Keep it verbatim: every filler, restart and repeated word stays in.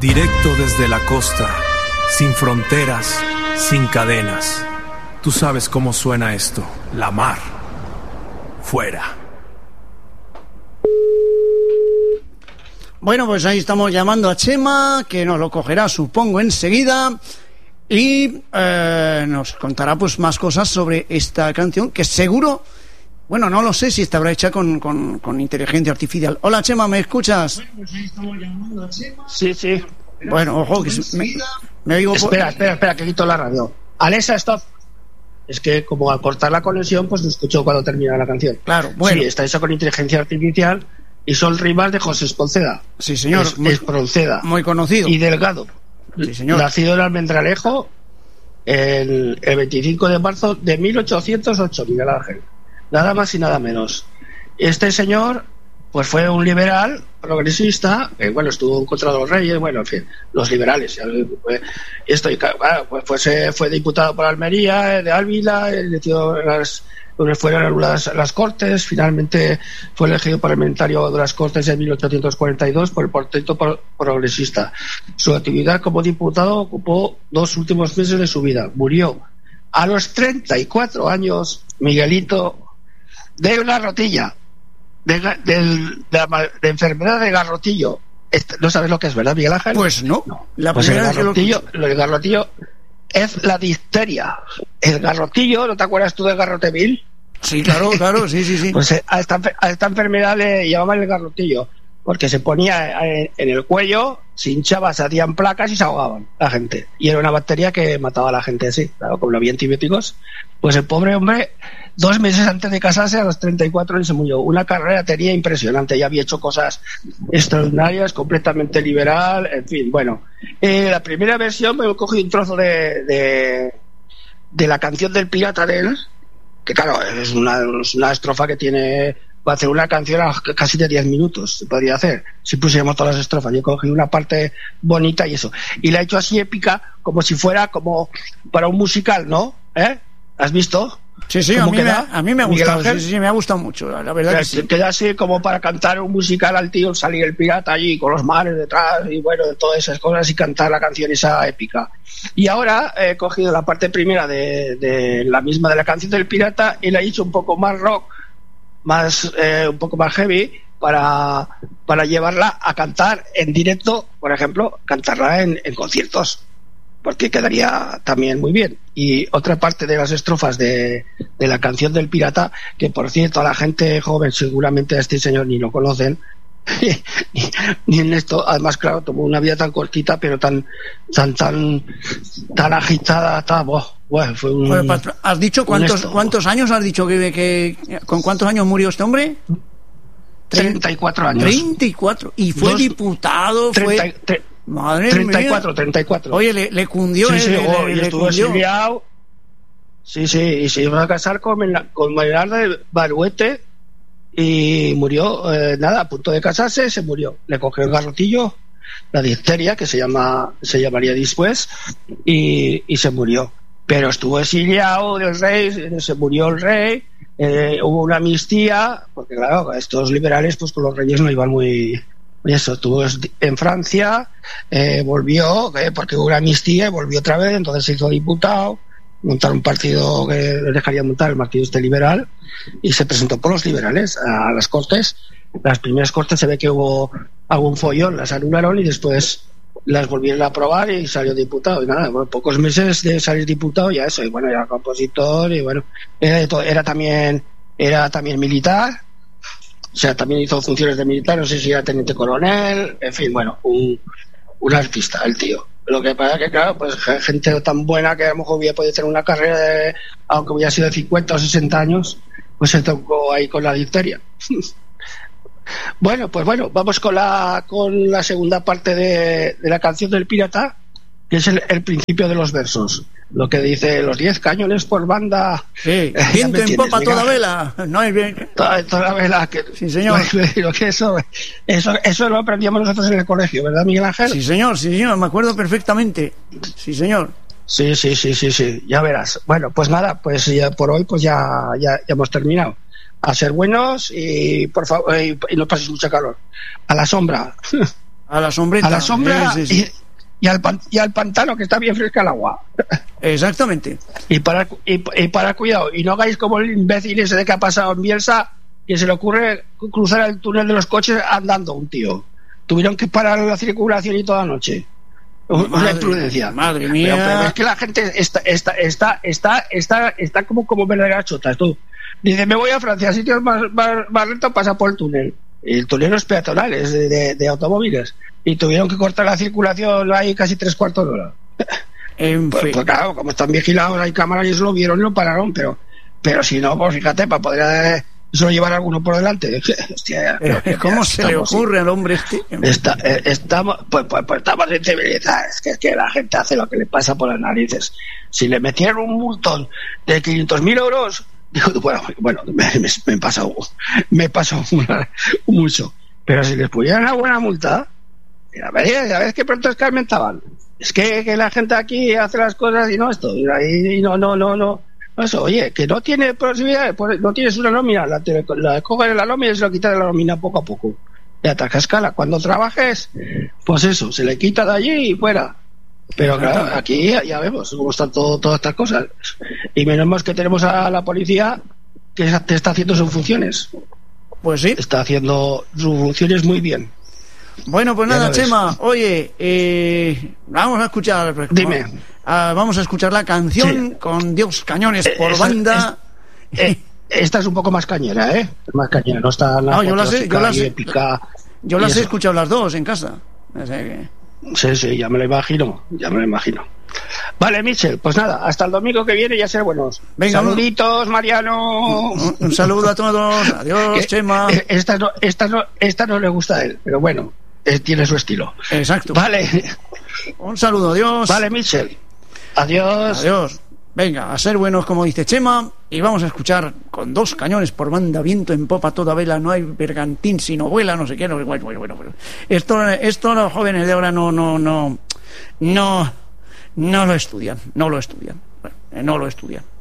Directo desde la costa, sin fronteras, sin cadenas. Tú sabes cómo suena esto, la mar. Fuera. Bueno, pues ahí estamos llamando a Chema, que nos lo cogerá, supongo, enseguida. Y eh, nos contará pues más cosas sobre esta canción, que seguro, bueno, no lo sé si estará hecha con, con, con inteligencia artificial. Hola, Chema, ¿me escuchas? Bueno, pues ahí estamos llamando a Chema. Sí, sí. Bueno, ojo, que me, me digo... Espera, espera, espera, que quito la radio. Alexa, stop. Es que como al cortar la conexión, pues no escucho cuando termina la canción. Claro, bueno. Sí, está hecho con inteligencia artificial y son rimas de José Espronceda. Sí, señor. Es, muy, Espronceda. Muy conocido. Y Delgado. Sí, señor. Nacido en Almendralejo el, el veinticinco de marzo de mil ochocientos ocho, Miguel Ángel. Nada más y nada menos. Este señor, pues fue un liberal progresista, que bueno, estuvo en contra de los reyes, bueno, en fin, los liberales. Esto, y, bueno, pues fue, fue diputado por Almería, de Ávila, las, fueron anuladas las Cortes, finalmente fue elegido parlamentario de las Cortes en mil ochocientos cuarenta y dos por el Partido Progresista. Su actividad como diputado ocupó dos últimos meses de su vida. Murió a los treinta y cuatro años, Miguelito, de una rotilla. De, de, de, la, de enfermedad de garrotillo. ¿No sabes lo que es, verdad, Miguel Ángel? Pues no. no. La pues el primera garrotillo, que lo... lo del garrotillo es la difteria. El garrotillo, ¿no te acuerdas tú del garrotevil? Sí, claro, claro, sí, sí, sí. Pues a esta, a esta enfermedad le llamaban el garrotillo, porque se ponía en el cuello, se hinchaba, se hacían placas y se ahogaban la gente. Y era una bacteria que mataba a la gente así, claro, como no había antibióticos. Pues el pobre hombre, dos meses antes de casarse, a los treinta y cuatro años se murió. Una carrera tenía impresionante, ya había hecho cosas extraordinarias, completamente liberal, en fin, bueno. Eh, la primera versión me cogí un trozo de, de, de la canción del pirata de él, que claro, es una, es una estrofa que tiene... Va a hacer una canción a casi de diez minutos, se podría hacer, si pusiéramos todas las estrofas. Yo cogí una parte bonita y eso. Y la he hecho así épica, como si fuera como para un musical, ¿no? ¿Eh? ¿Has visto? Sí, sí, a mí, me, a mí me ha gustado, sí, sí, me ha gustado mucho, la verdad que, que sí. Queda así como para cantar un musical al tío, salir el pirata allí con los mares detrás y bueno, de todas esas cosas y cantar la canción esa épica. Y ahora he cogido la parte primera de, de la misma de la canción del pirata y la he hecho un poco más rock, más eh, un poco más heavy para, para llevarla a cantar en directo, por ejemplo, cantarla en, en conciertos, porque quedaría también muy bien. Y otra parte de las estrofas de, de la canción del pirata, que por cierto a la gente joven seguramente a este señor ni lo conocen, ni, ni en esto, además claro, tomó una vida tan cortita pero tan tan tan tan agitada, tan, oh, bueno, fue un, Joder, ¿has dicho cuántos cuántos años has dicho que, que con cuántos años murió este hombre? treinta y cuatro años. treinta y cuatro y fue Dos, diputado, fue treinta, tre, madre treinta y cuatro, mía. treinta y cuatro. Oye, le, le cundió, sí, eh, sí, le, oh, le, y le estuvo exiliado. Sí, sí, y se iba a casar con con Maynard de Baruete y murió, eh, nada, a punto de casarse, se murió. Le cogió el garrotillo, la difteria, que se llama se llamaría después, y, y se murió. Pero estuvo exiliado del rey, se murió el rey, eh, hubo una amnistía, porque claro, estos liberales pues con los reyes no iban muy... Eso, estuvo en Francia, eh, volvió, eh, porque hubo una amnistía, volvió otra vez, entonces se hizo diputado, montaron un partido que les dejaría montar, el partido este liberal, y se presentó por los liberales a las Cortes. Las primeras Cortes se ve que hubo algún follón, las anularon y después las volvieron a aprobar y salió diputado. Y nada, bueno, pocos meses de salir diputado ya eso, y bueno, era compositor y bueno, era, era también era también militar, o sea, también hizo funciones de militar, no sé si era teniente coronel, en fin, bueno, un, un artista el tío. Lo que pasa es que, claro, pues gente tan buena que a lo mejor hubiera podido tener una carrera de, aunque hubiera sido de cincuenta o sesenta años, pues se tocó ahí con la difteria. Bueno, pues bueno, vamos con la con la segunda parte de, de la canción del pirata, que es el, el principio de los versos. Lo que dice los diez cañones por banda. Sí, viento en popa toda vela. No hay bien. Toda, toda vela. Que, sí, señor. Lo que eso, eso, eso lo aprendíamos nosotros en el colegio, ¿verdad, Miguel Ángel? Sí, señor, sí, señor, me acuerdo perfectamente. Sí, señor. Sí, sí, sí, sí, sí, ya verás. Bueno, pues nada, pues ya por hoy pues ya, ya, ya hemos terminado. A ser buenos y por favor, y, y no paséis mucha calor. A la sombra. A la sombrita. A la sombra sí, sí, sí. Y, y, al pan, y al pantano, que está bien fresca el agua. Exactamente. Y para, y, y para cuidado, y no hagáis como el imbécil ese de que ha pasado en Bielsa, que se le ocurre cruzar el túnel de los coches andando, un tío. Tuvieron que parar la circulación y toda la noche. Una Madre, imprudencia. Madre mía. Pero, pero es que la gente está, está, está, está, está, está como, como verdaderas chotas. Tú dice, me voy a Francia, sitios más, más, más lentos, pasa por el túnel. Y el túnel no es peatonal, es de, de, de automóviles. Y tuvieron que cortar la circulación ahí casi tres cuartos de hora. En pues, fin. pues claro, como están vigilados, hay cámaras y eso lo vieron y lo pararon, pero, pero si no, pues fíjate, para poder eh, solo llevar a alguno por delante. Hostia, Eh, pero, ¿Cómo mira, se le estamos, ocurre al hombre este? Está, eh, estamos, pues, pues, pues estamos en civilización. Es que, es que la gente hace lo que le pasa por las narices. Si le metieran un multón de quinientos mil euros, digo, bueno, bueno me, me, me he pasado, me he pasado una, mucho. Pero si les pusieran una buena multa, a ver, a ver qué pronto escarmentaban. Es que, que la gente aquí hace las cosas y no esto, y, y no, no, no, no. Eso, oye, que no tiene posibilidad, no tienes una nómina, la, la coges en la nómina y se lo quitas de la nómina poco a poco. Y a escala. Cuando trabajes, pues eso, se le quita de allí y fuera. Pero claro, aquí ya, ya vemos cómo están todo, todas estas cosas. Y menos mal que tenemos a la policía que te está haciendo sus funciones. Pues sí. Está haciendo sus funciones muy bien. Bueno, pues nada, Chema, oye, eh, vamos a escuchar. Dime. Uh, vamos a escuchar la canción sí. con Dios Cañones por esta, banda. Es, eh, esta es un poco más cañera, ¿eh? Más cañera, no está la no, yo las he, yo las, épica, yo las he escuchado las dos en casa. O sea que... Sí, sí, ya me lo imagino, ya me lo imagino. Vale, Michel, pues nada, hasta el domingo que viene ya ser buenos. Venga, saluditos, Mariano. Un, un saludo a todos. Adiós, que, Chema. Esta no, esta no, esta no le gusta a él, pero bueno, eh, tiene su estilo. Exacto. Vale. Un saludo, adiós. Vale, Michel. Adiós. Adiós. Venga, a ser buenos, como dice Chema, y vamos a escuchar con Dos Cañones por banda, viento en popa toda vela, no hay bergantín sino vuela, no sé qué, no, bueno, bueno, bueno. Esto, esto los jóvenes de ahora no, no, no, no, no lo estudian, no lo estudian, bueno, no lo estudian.